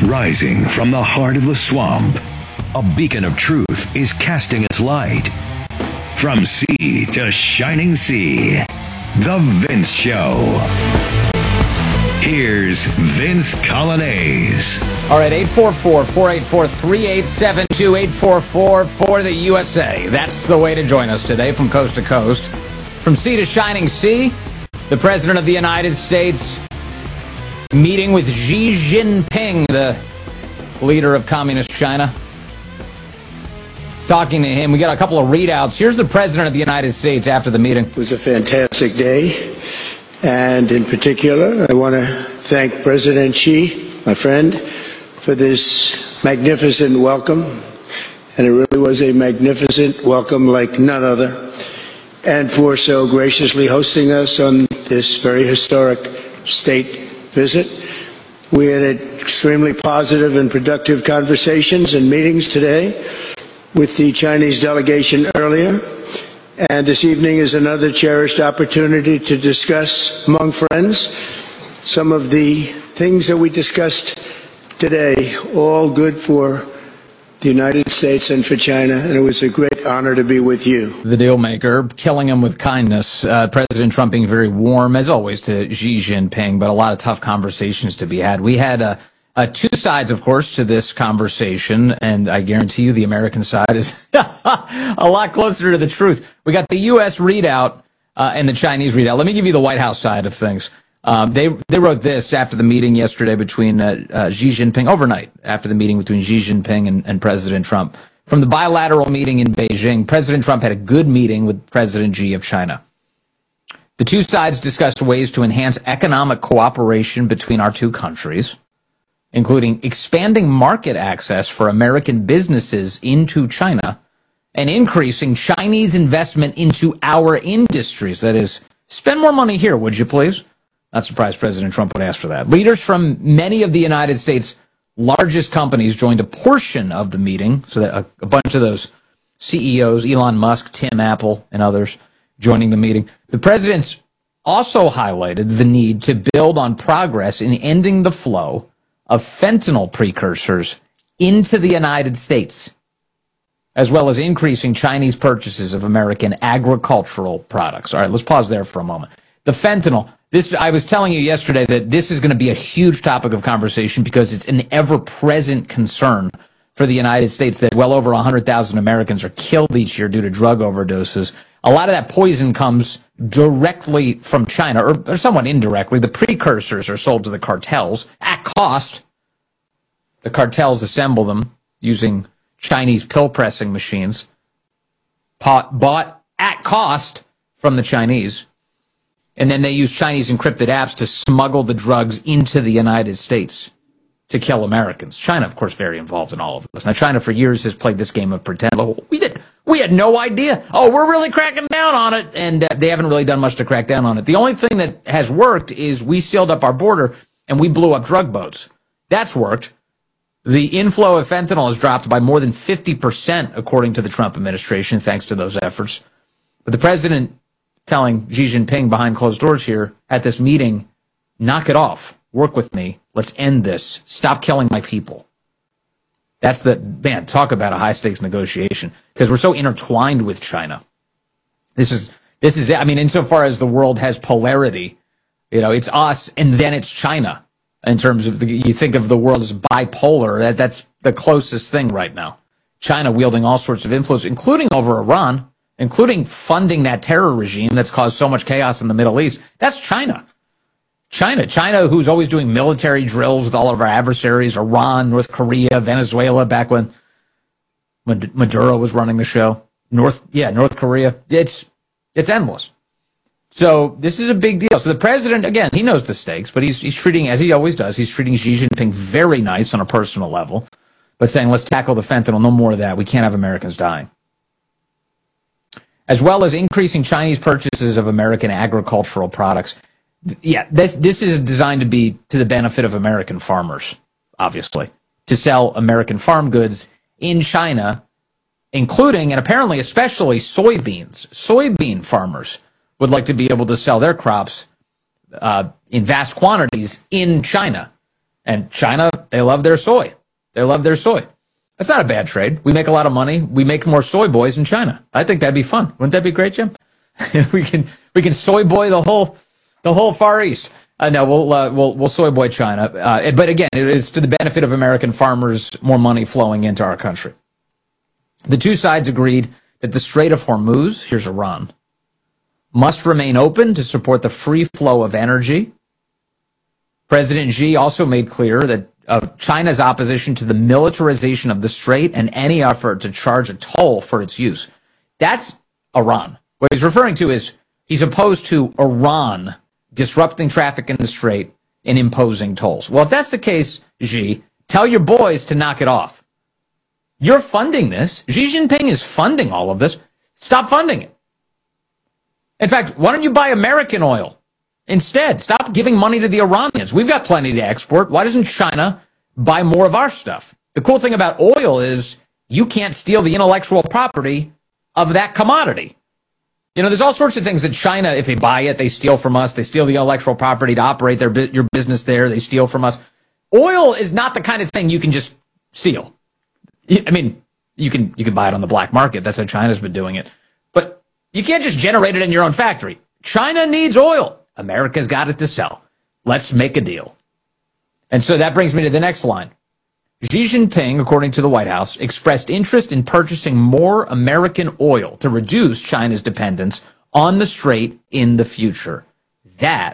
Rising from the heart of the swamp, a beacon of truth is casting its light. From sea to shining sea, The Vince Show. Here's Vince Coglianese. All right, 844-484-3872, 844 for the USA. That's the way to join us today from coast to coast. From sea to shining sea, the President of the United States meeting with Xi Jinping, the leader of Communist China. Talking to him, we got a couple of readouts. Here's the President of the United States after the meeting. It was a fantastic day, and in particular, I want to thank President Xi, my friend, for this magnificent welcome, and it really was a magnificent welcome like none other, and for so graciously hosting us on this very historic state visit. We had extremely positive and productive conversations and meetings today with the Chinese delegation earlier, and this evening is another cherished opportunity to discuss among friends some of the things that we discussed today, all good for the United States and for China, and it was a great honor to be with you. The deal maker, killing him with kindness. President Trump being very warm, as always, to Xi Jinping, but a lot of tough conversations to be had. We had two sides, of course, to this conversation, and I guarantee you the American side is a lot closer to the truth. We got the U.S. readout and the Chinese readout. Let me give you the White House side of things. They wrote this after the meeting yesterday between Xi Jinping, overnight, after the meeting between Xi Jinping and President Trump. From the bilateral meeting in Beijing, President Trump had a good meeting with President Xi of China. The two sides discussed ways to enhance economic cooperation between our two countries, including expanding market access for American businesses into China and increasing Chinese investment into our industries. That is, spend more money here, would you please? Not surprised President Trump would ask for that. Leaders from many of the United States' largest companies joined a portion of the meeting, so that a bunch of those CEOs, Elon Musk, Tim Apple, and others, joining the meeting. The presidents also highlighted the need to build on progress in ending the flow of fentanyl precursors into the United States, as well as increasing Chinese purchases of American agricultural products. All right, let's pause there for a moment. The fentanyl. I was telling you yesterday that this is going to be a huge topic of conversation because it's an ever-present concern for the United States that well over 100,000 Americans are killed each year due to drug overdoses. A lot of that poison comes directly from China, or somewhat indirectly. The precursors are sold to the cartels at cost. The cartels assemble them using Chinese pill-pressing machines, bought at cost from the Chinese. And then they use Chinese encrypted apps to smuggle the drugs into the United States to kill Americans. China, of course, very involved in all of this. Now, China for years has played this game of pretend. We had no idea. Oh, we're really cracking down on it. And they haven't really done much to crack down on it. The only thing that has worked is we sealed up our border and we blew up drug boats. That's worked. The inflow of fentanyl has dropped by more than 50%, according to the Trump administration, thanks to those efforts. But the president telling Xi Jinping behind closed doors here at this meeting, knock it off. Work with me. Let's end this. Stop killing my people. That's talk about a high-stakes negotiation, because we're so intertwined with China. This is I mean, insofar as the world has polarity, it's us and then it's China. In terms of you think of the world as bipolar, that's the closest thing right now. China wielding all sorts of influence, including over Iran, including funding that terror regime that's caused so much chaos in the Middle East. That's China. China, who's always doing military drills with all of our adversaries, Iran, North Korea, Venezuela, back when Maduro was running the show. North Korea. It's endless. So this is a big deal. So the president, again, he knows the stakes, but he's treating, as he always does, he's treating Xi Jinping very nice on a personal level, but saying, let's tackle the fentanyl, no more of that. We can't have Americans dying. As well as increasing Chinese purchases of American agricultural products. Yeah, this is designed to be to the benefit of American farmers, obviously, to sell American farm goods in China, including and apparently especially soybeans. Soybean farmers would like to be able to sell their crops in vast quantities in China. And China, they love their soy. They love their soy. That's not a bad trade. We make a lot of money. We make more soy boys in China. I think that'd be fun. Wouldn't that be great, Jim? we can soy boy the whole Far East. No, we'll soy boy China. But again, it is to the benefit of American farmers, more money flowing into our country. The two sides agreed that the Strait of Hormuz, here's Iran, must remain open to support the free flow of energy. President Xi also made clear that China's opposition to the militarization of the strait and any effort to charge a toll for its use. That's Iran. What he's referring to is he's opposed to Iran disrupting traffic in the strait and imposing tolls. Well, if that's the case, Xi, tell your boys to knock it off. You're funding this. Xi Jinping is funding all of this. Stop funding it. In fact, why don't you buy American oil? Instead, stop giving money to the Iranians. We've got plenty to export. Why doesn't China buy more of our stuff? The cool thing about oil is you can't steal the intellectual property of that commodity. You know, there's all sorts of things that China, if they buy it, they steal from us. They steal the intellectual property to operate your business there. They steal from us. Oil is not the kind of thing you can just steal. I mean, you can buy it on the black market. That's how China's been doing it. But you can't just generate it in your own factory. China needs oil. America's got it to sell. Let's make a deal. And so that brings me to the next line. Xi Jinping, according to the White House, expressed interest in purchasing more American oil to reduce China's dependence on the strait in the future. That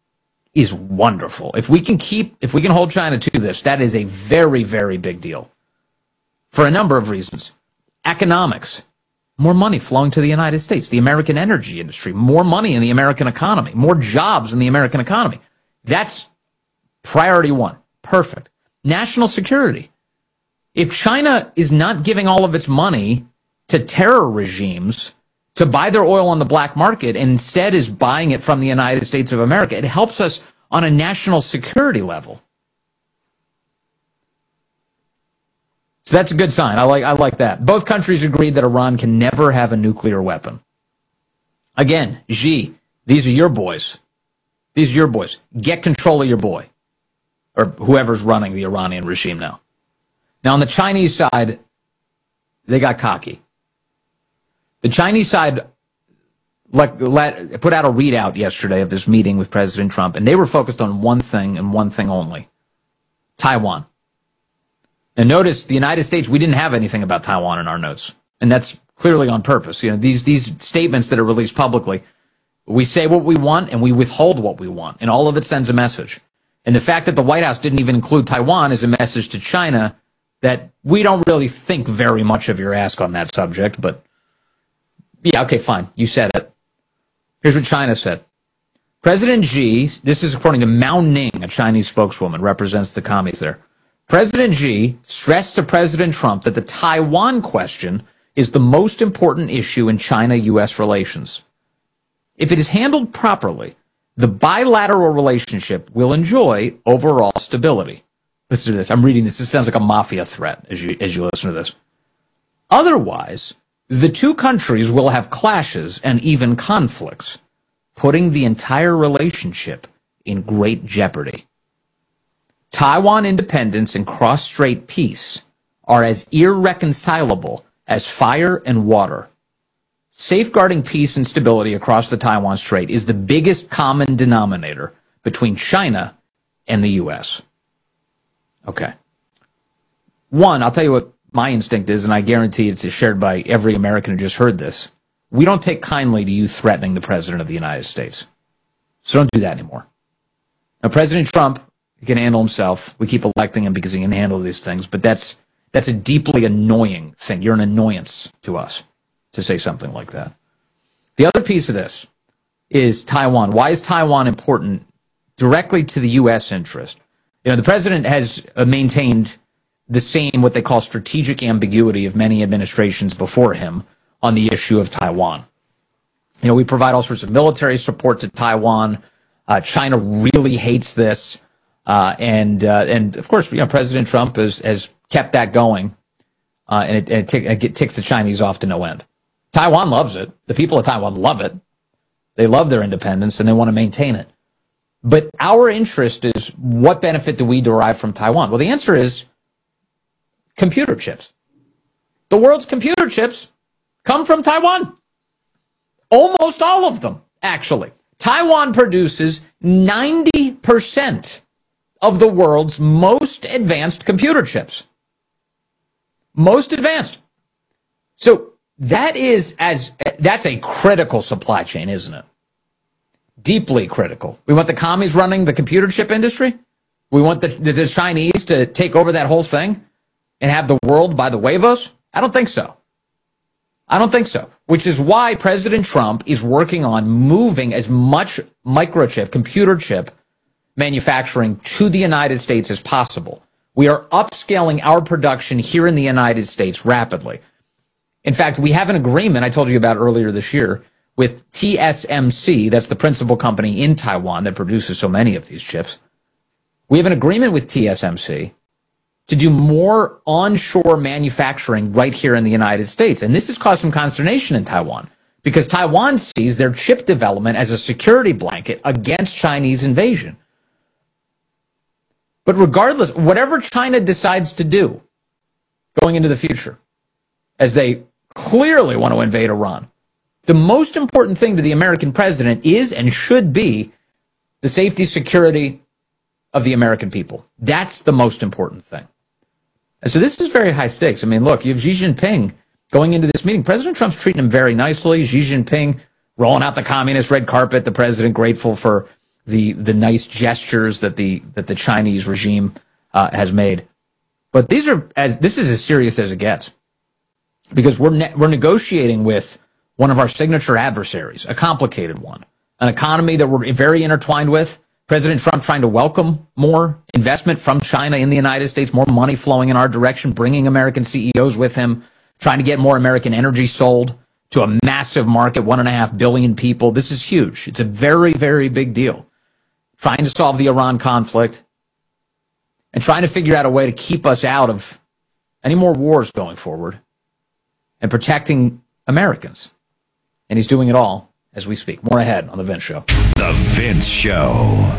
is wonderful. If we can hold China to this, that is a very, very big deal. For a number of reasons. Economics. More money flowing to the United States, the American energy industry, more money in the American economy, more jobs in the American economy. That's priority one. Perfect. National security. If China is not giving all of its money to terror regimes to buy their oil on the black market and instead is buying it from the United States of America, it helps us on a national security level. So that's a good sign. I like that. Both countries agreed that Iran can never have a nuclear weapon. Again, Xi, these are your boys. These are your boys. Get control of your boy. Or whoever's running the Iranian regime now. Now, on the Chinese side, they got cocky. The Chinese side put out a readout yesterday of this meeting with President Trump, and they were focused on one thing and one thing only. Taiwan. And notice the United States, we didn't have anything about Taiwan in our notes. And that's clearly on purpose. You know, these statements that are released publicly, we say what we want and we withhold what we want. And all of it sends a message. And the fact that the White House didn't even include Taiwan is a message to China that we don't really think very much of your ask on that subject. But yeah, okay, fine. You said it. Here's what China said. President Xi, this is according to Mao Ning, a Chinese spokeswoman, represents the commies there. President Xi stressed to President Trump that the Taiwan question is the most important issue in China-U.S. relations. If it is handled properly, the bilateral relationship will enjoy overall stability. Listen to this. I'm reading this. This sounds like a mafia threat as you listen to this. Otherwise, the two countries will have clashes and even conflicts, putting the entire relationship in great jeopardy. Taiwan independence and cross-strait peace are as irreconcilable as fire and water. Safeguarding peace and stability across the Taiwan Strait is the biggest common denominator between China and the U.S. Okay. One, I'll tell you what my instinct is, and I guarantee it's shared by every American who just heard this. We don't take kindly to you threatening the President of the United States. So don't do that anymore. Now, President Trump, he can handle himself. We keep electing him because he can handle these things, but that's a deeply annoying thing. You're an annoyance to us to say something like that. The other piece of this is Taiwan. Why is Taiwan important directly to the U.S. interest? You know, the president has maintained the same, what they call strategic ambiguity of many administrations before him on the issue of Taiwan. You know, we provide all sorts of military support to Taiwan. China really hates this. And of course, you know, President Trump has kept that going, and it ticks the Chinese off to no end. Taiwan loves it. The people of Taiwan love it. They love their independence, and they want to maintain it. But our interest is, what benefit do we derive from Taiwan? Well, the answer is computer chips. The world's computer chips come from Taiwan. Almost all of them, actually. Taiwan produces 90% of the world's most advanced computer chips. Most advanced. So that's a critical supply chain, isn't it? Deeply critical. We want the commies running the computer chip industry? We want the Chinese to take over that whole thing and have the world by the huevos? I don't think so. I don't think so. Which is why President Trump is working on moving as much microchip, computer chip manufacturing to the United States as possible. We are upscaling our production here in the United States rapidly. In fact, we have an agreement I told you about earlier this year with TSMC. That's the principal company in Taiwan that produces so many of these chips. We have an agreement with TSMC to do more onshore manufacturing right here in the United States. And this has caused some consternation in Taiwan because Taiwan sees their chip development as a security blanket against Chinese invasion. But regardless, whatever China decides to do going into the future, as they clearly want to invade Iran, the most important thing to the American president is and should be the safety, security of the American people. That's the most important thing. And so this is very high stakes. I mean, look, you have Xi Jinping going into this meeting. President Trump's treating him very nicely. Xi Jinping rolling out the communist red carpet. The president grateful for the nice gestures that the Chinese regime has made. But this is as serious as it gets, because we're negotiating with one of our signature adversaries, a complicated one, an economy that we're very intertwined with. President Trump trying to welcome more investment from China in the United States, more money flowing in our direction, bringing American CEOs with him, trying to get more American energy sold to a massive market, 1.5 billion people. This is huge. It's a very, very big deal. Trying to solve the Iran conflict and trying to figure out a way to keep us out of any more wars going forward and protecting Americans. And he's doing it all as we speak. More ahead on The Vince Show. The Vince Show.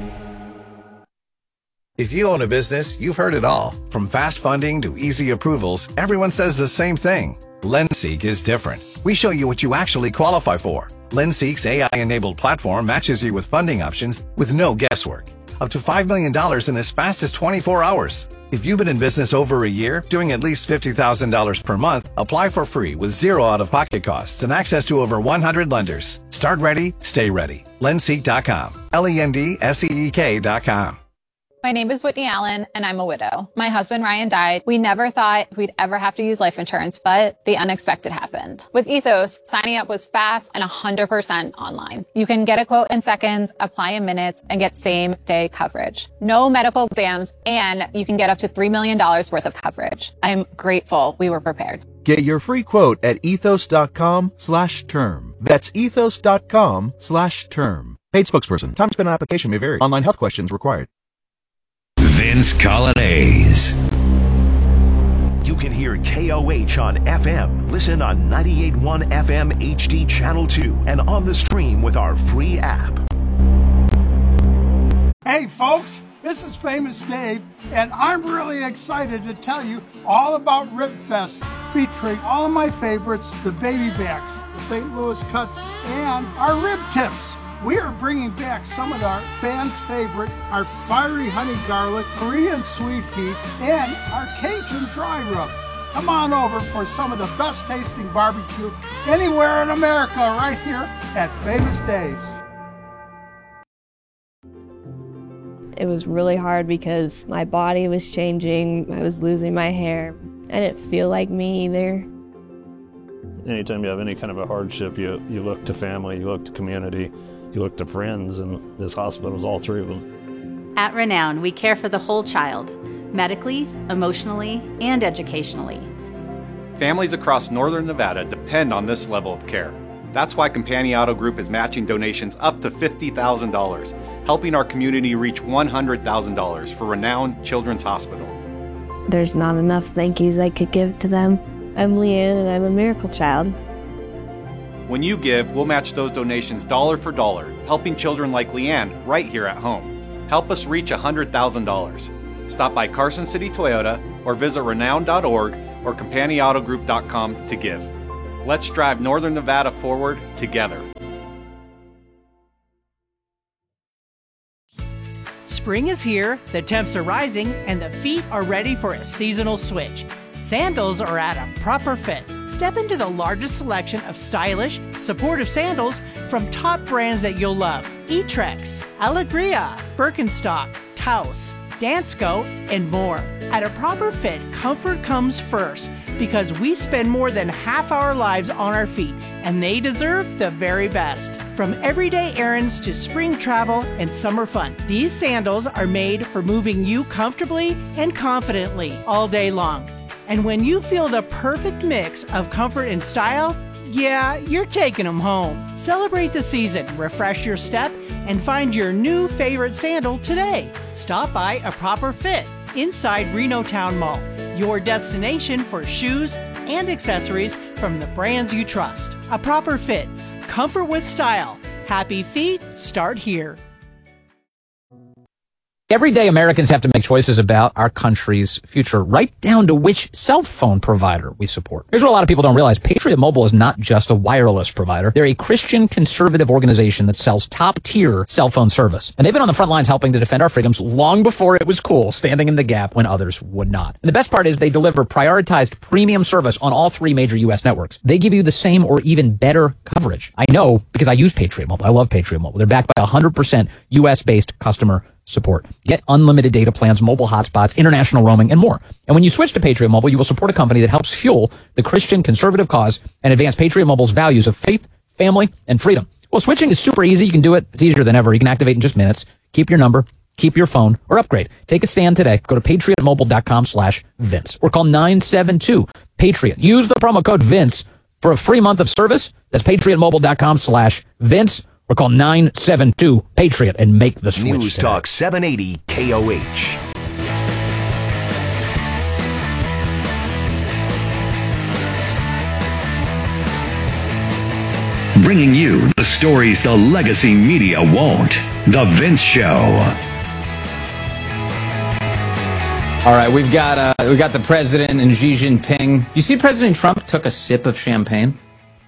If you own a business, you've heard it all. From fast funding to easy approvals, everyone says the same thing. LendSeek is different. We show you what you actually qualify for. LendSeek's AI-enabled platform matches you with funding options with no guesswork. Up to $5 million in as fast as 24 hours. If you've been in business over a year, doing at least $50,000 per month, apply for free with zero out-of-pocket costs and access to over 100 lenders. Start ready, stay ready. Lendseek.com. LENDSEEK.com. My name is Whitney Allen, and I'm a widow. My husband, Ryan, died. We never thought we'd ever have to use life insurance, but the unexpected happened. With Ethos, signing up was fast and 100% online. You can get a quote in seconds, apply in minutes, and get same-day coverage. No medical exams, and you can get up to $3 million worth of coverage. I'm grateful we were prepared. Get your free quote at ethos.com/term. That's ethos.com/term. Paid spokesperson. Time spent on application may vary. Online health questions required. Vince Coglianese. You can hear KOH on FM. Listen on 98.1 FM HD Channel 2 and on the stream with our free app. Hey folks, this is Famous Dave, and I'm really excited to tell you all about RibFest, featuring all of my favorites, the baby backs, the St. Louis cuts, and our rib tips. We are bringing back some of our fans' favorite, our fiery honey garlic, Korean sweet heat, and our Cajun dry rub. Come on over for some of the best tasting barbecue anywhere in America, right here at Famous Dave's. It was really hard because my body was changing, I was losing my hair. I didn't feel like me either. Anytime you have any kind of a hardship, you look to family, you look to community, you look to friends, and this hospital is all three of them. At Renown, we care for the whole child, medically, emotionally, and educationally. Families across northern Nevada depend on this level of care. That's why Companion Auto Group is matching donations up to $50,000, helping our community reach $100,000 for Renown Children's Hospital. There's not enough thank yous I could give to them. I'm Leanne, and I'm a miracle child. When you give, we'll match those donations dollar for dollar, helping children like Leanne right here at home. Help us reach $100,000. Stop by Carson City Toyota or visit renown.org or CompaniAutoGroup.com to give. Let's drive Northern Nevada forward together. Spring is here, the temps are rising, and the feet are ready for a seasonal switch. Sandals are at a proper fit. Step into the largest selection of stylish, supportive sandals from top brands that you'll love. Etrex, Alegria, Birkenstock, Taos, Dansko, and more. At a proper fit, comfort comes first because we spend more than half our lives on our feet, and they deserve the very best. From everyday errands to spring travel and summer fun, these sandals are made for moving you comfortably and confidently all day long. And when you feel the perfect mix of comfort and style, yeah, you're taking them home. Celebrate the season, refresh your step, and find your new favorite sandal today. Stop by A Proper Fit inside Reno Town Mall, your destination for shoes and accessories from the brands you trust. A Proper Fit, comfort with style. Happy feet start here. Every day, Americans have to make choices about our country's future, right down to which cell phone provider we support. Here's what a lot of people don't realize. Patriot Mobile is not just a wireless provider. They're a Christian conservative organization that sells top-tier cell phone service. And they've been on the front lines helping to defend our freedoms long before it was cool, standing in the gap when others would not. And the best part is they deliver prioritized premium service on all three major U.S. networks. They give you the same or even better coverage. I know because I use Patriot Mobile. I love Patriot Mobile. They're backed by 100% U.S.-based customer support. Get unlimited data plans, mobile hotspots, international roaming, and more. And when you switch to Patriot Mobile, you will support a company that helps fuel the Christian conservative cause and advance Patriot Mobile's values of faith, family, and freedom. Well, switching is super easy. You can do it. It's easier than ever. You can activate in just minutes. Keep your number, keep your phone, or upgrade. Take a stand today. Go to patriotmobile.com/Vince or call 972-PATRIOT. Use the promo code Vince for a free month of service. That's patriotmobile.com/Vince. Or call 972-PATRIOT and make the switch. News Talk 780 KOH. Bringing you the stories the legacy media won't. The Vince Show. All right, we've got the president and Xi Jinping. You see, President Trump took a sip of champagne.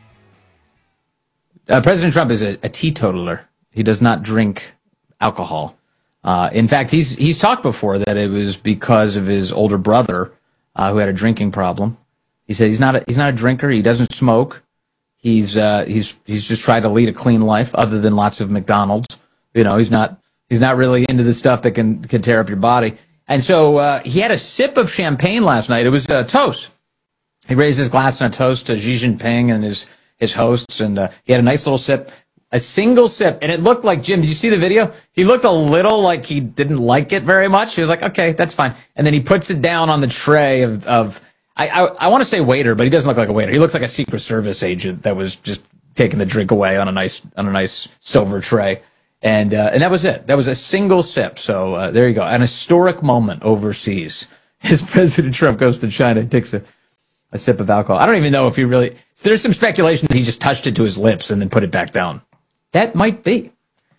President Trump is a teetotaler. He does not drink alcohol. In fact, he's talked before that it was because of his older brother who had a drinking problem. He said he's not a drinker. He doesn't smoke. He's just tried to lead a clean life, other than lots of McDonald's. You know, he's not really into the stuff that can tear up your body. And so he had a sip of champagne last night. It was a toast. He raised his glass in a toast to Xi Jinping and his hosts, and he had a nice little sip, a single sip, and it looked like, Jim, did you see the video? He looked a little like he didn't like it very much. He was like, okay, that's fine. And then he puts it down on the tray of I want to say waiter, but he doesn't look like a waiter. He looks like a Secret Service agent that was just taking the drink away on a nice silver tray. And that was it. That was a single sip. So there you go. An historic moment overseas as President Trump goes to China and takes a sip of alcohol. I don't even know if he really... There's some speculation that he just touched it to his lips and then put it back down. That might be.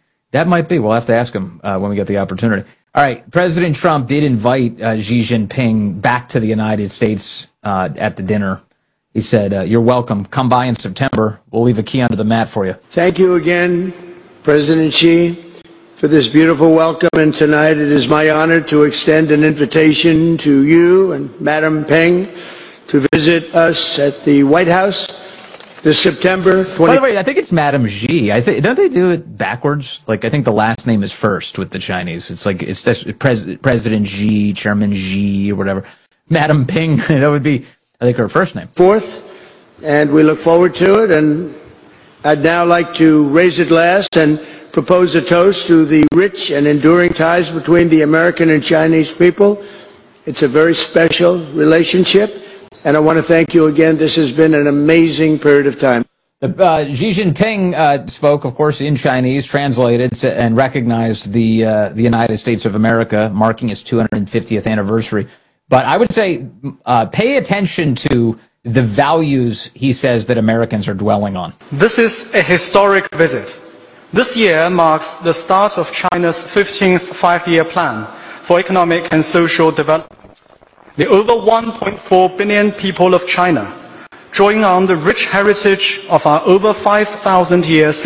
We'll have to ask him when we get the opportunity. All right, President Trump did invite Xi Jinping back to the United States at the dinner. He said, you're welcome. Come by in September. We'll leave a key under the mat for you. Thank you again, President Xi, for this beautiful welcome. And tonight it is my honor to extend an invitation to you and Madam Peng to visit us at the White House this September 20. By the way, I think it's Madam Xi. Don't they do it backwards? Like, I think the last name is first with the Chinese. It's like it's President Xi, Chairman Xi, or whatever. Madam Peng, that would be, I think, her first name. 4th, and we look forward to it. And I'd now like to raise a glass and propose a toast to the rich and enduring ties between the American and Chinese people. It's a very special relationship. And I want to thank you again. This has been an amazing period of time. Xi Jinping spoke, of course, in Chinese, translated, and recognized the United States of America, marking its 250th anniversary. But I would say pay attention to the values he says that Americans are dwelling on. This is a historic visit. This year marks the start of China's 15th five-year plan for economic and social development. The over 1.4 billion people of China, drawing on the rich heritage of our over 5,000 years